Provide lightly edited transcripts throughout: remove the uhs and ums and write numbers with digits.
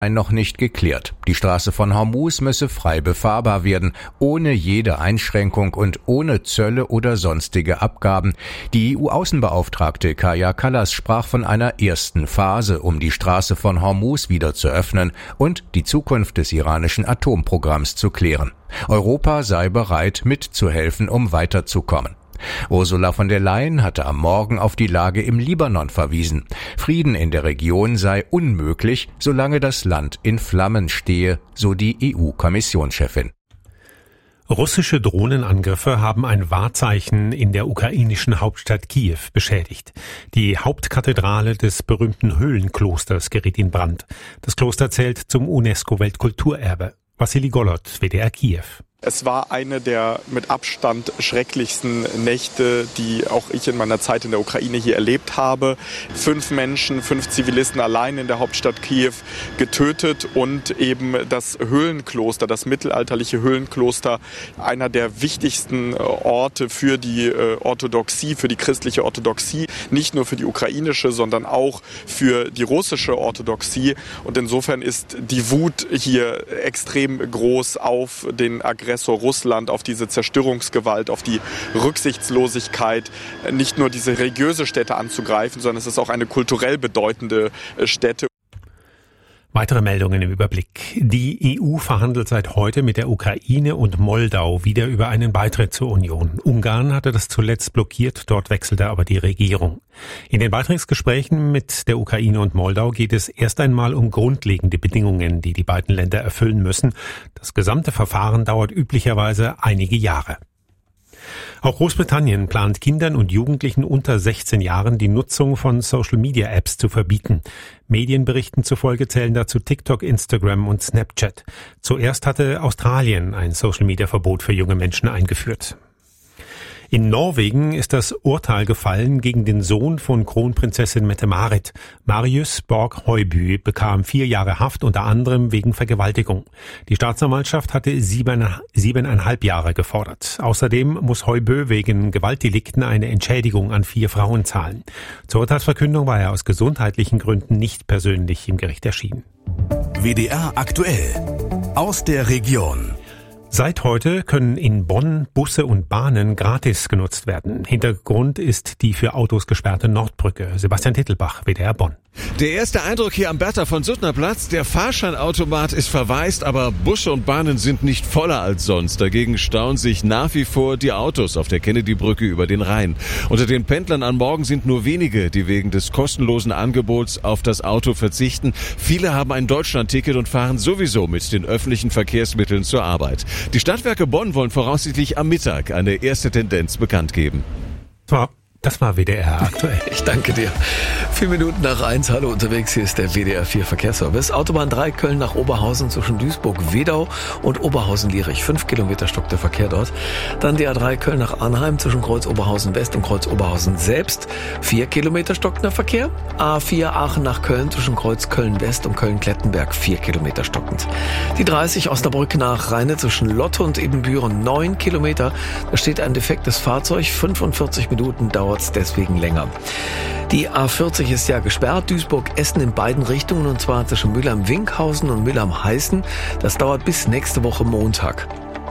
noch nicht geklärt. Die Straße von Hormuz müsse frei befahrbar werden, ohne jede Einschränkung und ohne Zölle oder sonstige Abgaben. Die EU-Außenbeauftragte Kaja Kallas sprach von einer ersten Phase, um die Straße von Hormuz wieder zu öffnen und die Zukunft des iranischen Atomprogramms zu klären. Europa sei bereit, mitzuhelfen, um weiterzukommen. Ursula von der Leyen hatte am Morgen auf die Lage im Libanon verwiesen. Frieden in der Region sei unmöglich, solange das Land in Flammen stehe, so die EU-Kommissionschefin. Russische Drohnenangriffe haben ein Wahrzeichen in der ukrainischen Hauptstadt Kiew beschädigt. Die Hauptkathedrale des berühmten Höhlenklosters geriet in Brand. Das Kloster zählt zum UNESCO-Weltkulturerbe. Wassili Golod, WDR Kiew. Es war eine der mit Abstand schrecklichsten Nächte, die auch ich in meiner Zeit in der Ukraine hier erlebt habe. 5 Menschen, 5 Zivilisten allein in der Hauptstadt Kiew getötet und eben das Höhlenkloster, das mittelalterliche Höhlenkloster, einer der wichtigsten Orte für die Orthodoxie, für die christliche Orthodoxie, nicht nur für die ukrainische, sondern auch für die russische Orthodoxie. Und insofern ist die Wut hier extrem groß auf den Aggressor Russland, auf diese Zerstörungsgewalt, auf die Rücksichtslosigkeit, nicht nur diese religiöse Stätte anzugreifen, sondern es ist auch eine kulturell bedeutende Stätte. Weitere Meldungen im Überblick. Die EU verhandelt seit heute mit der Ukraine und Moldau wieder über einen Beitritt zur Union. Ungarn hatte das zuletzt blockiert, dort wechselte aber die Regierung. In den Beitrittsgesprächen mit der Ukraine und Moldau geht es erst einmal um grundlegende Bedingungen, die die beiden Länder erfüllen müssen. Das gesamte Verfahren dauert üblicherweise einige Jahre. Auch Großbritannien plant Kindern und Jugendlichen unter 16 Jahren die Nutzung von Social-Media-Apps zu verbieten. Medienberichten zufolge zählen dazu TikTok, Instagram und Snapchat. Zuerst hatte Australien ein Social-Media-Verbot für junge Menschen eingeführt. In Norwegen ist das Urteil gefallen gegen den Sohn von Kronprinzessin Mette-Marit. Marius Borg Høiby bekam 4 Jahre Haft, unter anderem wegen Vergewaltigung. Die Staatsanwaltschaft hatte 7,5 Jahre gefordert. Außerdem muss Høiby wegen Gewaltdelikten eine Entschädigung an 4 Frauen zahlen. Zur Urteilsverkündung war er aus gesundheitlichen Gründen nicht persönlich im Gericht erschienen. WDR aktuell aus der Region. Seit heute können in Bonn Busse und Bahnen gratis genutzt werden. Hintergrund ist die für Autos gesperrte Nordbrücke. Sebastian Tittelbach, WDR Bonn. Der erste Eindruck hier am Bertha-von-Suttner-Platz, der Fahrscheinautomat ist verwaist, aber Busse und Bahnen sind nicht voller als sonst. Dagegen stauen sich nach wie vor die Autos auf der Kennedy-Brücke über den Rhein. Unter den Pendlern an Morgen sind nur wenige, die wegen des kostenlosen Angebots auf das Auto verzichten. Viele haben ein Deutschland-Ticket und fahren sowieso mit den öffentlichen Verkehrsmitteln zur Arbeit. Die Stadtwerke Bonn wollen voraussichtlich am Mittag eine erste Tendenz bekannt geben. Das war WDR aktuell. Ich danke dir. 4 Minuten nach 1, hallo unterwegs, hier ist der WDR 4 Verkehrsservice. Autobahn 3 Köln nach Oberhausen zwischen Duisburg-Wedau und Oberhausen-Lierich. 5 Kilometer stockt der Verkehr dort. Dann die A3 Köln nach Arnheim zwischen Kreuz Oberhausen West und Kreuz Oberhausen selbst. 4 Kilometer stockender Verkehr. A4 Aachen nach Köln zwischen Kreuz Köln West und Köln-Klettenberg. 4 Kilometer stockend. Die 30 Osnabrück nach Rheine zwischen Lotte und Ebenbüren. 9 Kilometer. Da steht ein defektes Fahrzeug. 45 Minuten dauert es deswegen länger. Die A40 ist ja gesperrt, Duisburg-Essen in beiden Richtungen, und zwar zwischen Mülheim-Winkhausen und Mülheim-Heißen. Das dauert bis nächste Woche Montag.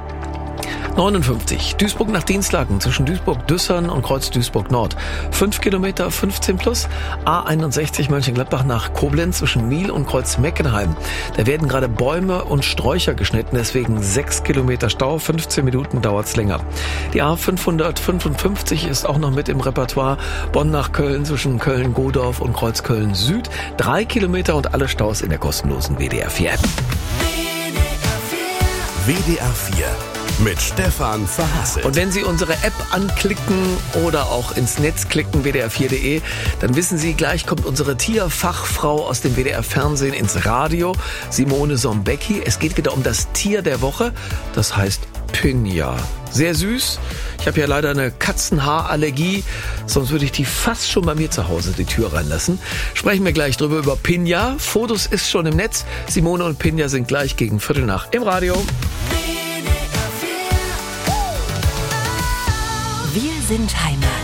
59. Duisburg nach Dienstlaken zwischen Duisburg-Düssern und Kreuz Duisburg-Nord. 5 Kilometer, 15 plus. A61 Mönchengladbach nach Koblenz zwischen Miel und Kreuz Meckenheim. Da werden gerade Bäume und Sträucher geschnitten, deswegen 6 Kilometer Stau, 15 Minuten dauert's länger. Die A555 ist auch noch mit im Repertoire. Bonn nach Köln zwischen Köln-Godorf und Kreuz Köln-Süd. 3 Kilometer und alle Staus in der kostenlosen WDR 4 App. WDR 4 mit Stefan Verhassel. Und wenn Sie unsere App anklicken oder auch ins Netz klicken, wdr4.de, dann wissen Sie, gleich kommt unsere Tierfachfrau aus dem WDR-Fernsehen ins Radio, Simone Sombecki. Es geht wieder um das Tier der Woche, das heißt Pinja. Sehr süß. Ich habe ja leider eine Katzenhaarallergie, sonst würde ich die fast schon bei mir zu Hause die Tür reinlassen. Sprechen wir gleich drüber über Pinja. Fotos ist schon im Netz. Simone und Pinja sind gleich gegen 7:15 im Radio. Wir sind Heimat.